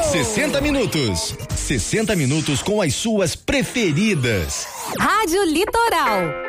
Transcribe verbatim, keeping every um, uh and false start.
sessenta minutos. sessenta minutos com as suas preferidas. Rádio Litoral.